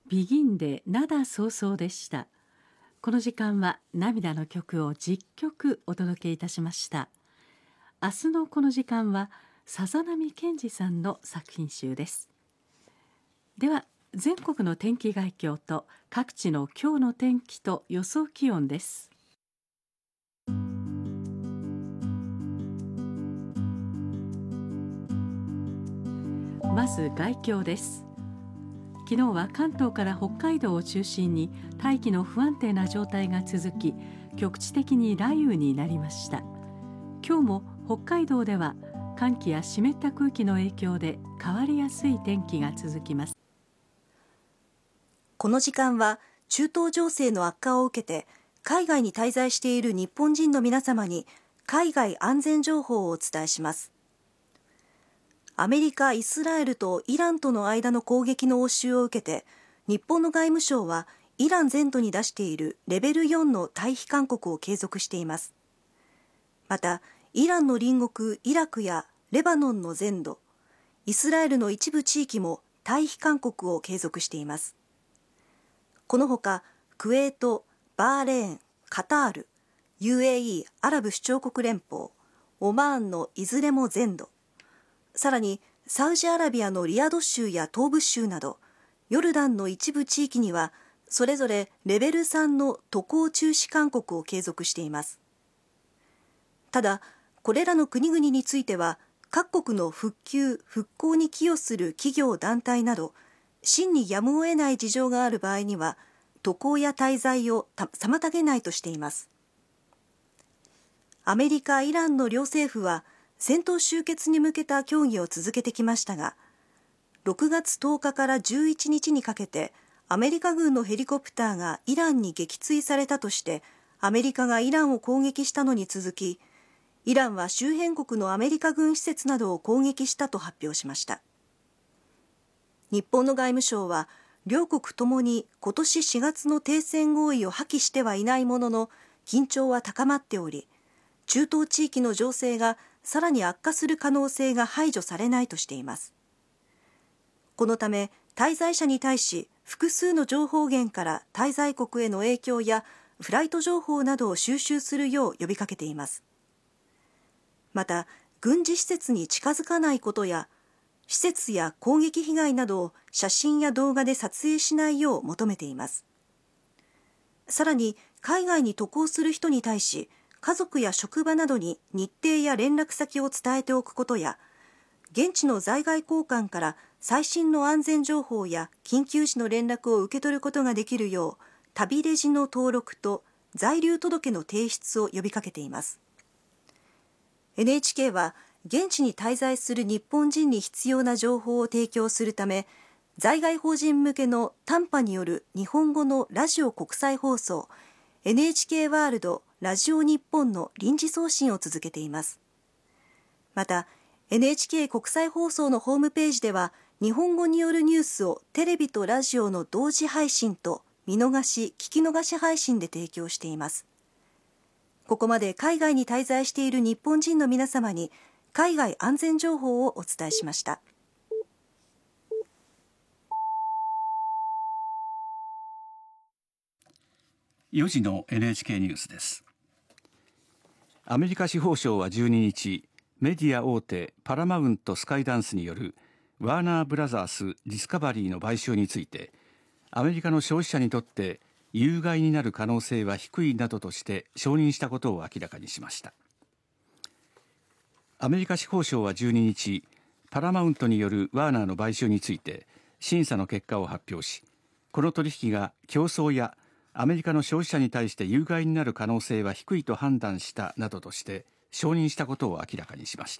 ビギンで灘そうそうでした。この時間は涙の曲を10曲お届けいたしました。明日のこの時間はさざ波健二さんの作品集です。では全国の天気概況と各地の今日の天気と予想気温です。まず概況です。昨日は関東から北海道を中心に大気の不安定な状態が続き、局地的に雷雨になりました。今日も北海道では寒気や湿った空気の影響で変わりやすい天気が続きます。 この時間は中東情勢の悪化を受けて海外に滞在している日本人の皆様に海外安全情報をお伝えします。アメリカ、イスラエルとイランとの間の攻撃の応酬を受けて、日本の外務省はイラン全土に出しているレベル4の退避勧告を継続しています。また、イランの隣国イラクやレバノンの全土、イスラエルの一部地域も退避勧告を継続しています。このほか、クウェート、バーレーン、カタール、UAE アラブ首長国連邦、オマーンのいずれも全土、さらにサウジアラビアのリヤド州や東部州などヨルダンの一部地域にはそれぞれレベル3の渡航中止勧告を継続しています。ただこれらの国々については各国の復旧・復興に寄与する企業団体など真にやむを得ない事情がある場合には渡航や滞在を妨げないとしています。アメリカ・イランの両政府は戦闘終結に向けた協議を続けてきましたが、6月10日から11日にかけてアメリカ軍のヘリコプターがイランに撃墜されたとしてアメリカがイランを攻撃したのに続き、イランは周辺国のアメリカ軍施設などを攻撃したと発表しました。日本の外務省は両国ともに今年4月の停戦合意を破棄してはいないものの緊張は高まっており、中東地域の情勢がさらに悪化する可能性が排除されないとしています。このため滞在者に対し複数の情報源から滞在国への影響やフライト情報などを収集するよう呼びかけています。また軍事施設に近づかないことや施設や攻撃被害などを写真や動画で撮影しないよう求めています。さらに海外に渡航する人に対し家族や職場などに日程や連絡先を伝えておくことや、現地の在外公館から最新の安全情報や緊急時の連絡を受け取ることができるよう、旅レジの登録と在留届の提出を呼びかけています。NHK は現地に滞在する日本人に必要な情報を提供するため、在外邦人向けの短波による日本語のラジオ国際放送、NHK ワールドラジオ日本の臨時送信を続けています。また NHK 国際放送のホームページでは日本語によるニュースをテレビとラジオの同時配信と見逃し・聞き逃し配信で提供しています。ここまで海外に滞在している日本人の皆様に海外安全情報をお伝えしました。 4時の NHK ニュースです。アメリカ司法省は12日、メディア大手パラマウントスカイダンスによるワーナーブラザース・ディスカバリーの買収について、アメリカの消費者にとって有害になる可能性は低いなどとして承認したことを明らかにしました。アメリカ司法省は12日、パラマウントによるワーナーの買収について審査の結果を発表し、この取引が競争やアメリカの消費者に対して有害になる可能性は低いと判断したなどとして承認したことを明らかにしまし